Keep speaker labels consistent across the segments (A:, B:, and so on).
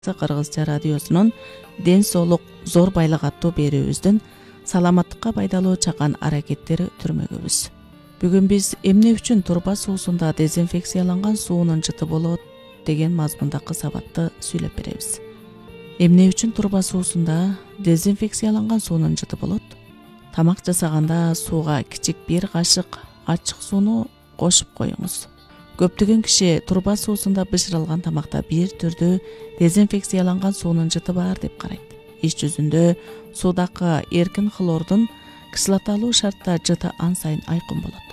A: Кыргызча радиосунун Ден соолук зор байлык аттуу берүүбүздүн саламаттыкка пайдалуу чакан аракеттери түрмөгүбүз. Бүгүн биз эмне үчүн турба суусунда дезинфекцияланган суунун жыты болот деген мазмундагы сабатты сүйлөп беребиз. Эмне үчүн турба суусунда дезинфекцияланган суунун жыты болот? Тамак жасаганда сууга кичик бир кашык ачык сууну кошуп коюңуз. Көптөгөн киши турба суусунда бышырылган тамакта бир түрдүү дезинфекцияланган суунун жыты бар деп карайт. Иш жүзүндө суудагы эркин хлордун кислоталуу шартта жыты ан сайын айкын болот.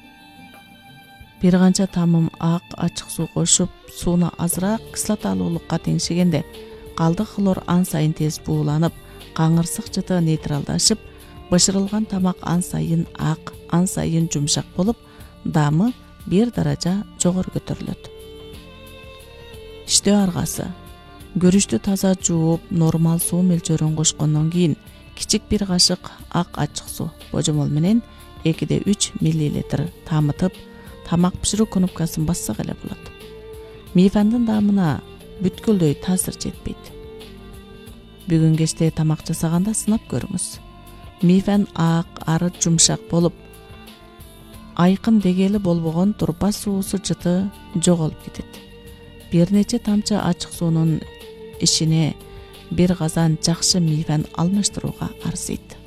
A: Бир канча тамым ак ачык суу кошуп, сууну азыраак кислоталуулукка теңшегенде калдык хлор ан сайын тез бууланып, каңырсык жыты нейтралдашып, бышырылган тамак ан сайын ак, ан сайын жумшак болуп, даамы бир даража жогору көтөрүлөт. Иштөө аргасы. Көрүштү таза жууп, нормал суу мөлчөрүн кошкондон кийин кичик бир кашык ак ачык суу божомол менен 2-3 мл тамытып, тамак бышыруу кнопкасын бассак эле болот. Мифандын даамына бүткүлдөй таасир жетпейт. Бүгүн кечте тамак жасаганда сынап көрүңүз. Мифан ак, арыт, жумшак болуп, айкын дегели болбогон турба суусу жыты жоголуп кетет. Бир нече тамчы ачык суунун ишине бир казан жакшы мифан алмаштырууга арзыйт.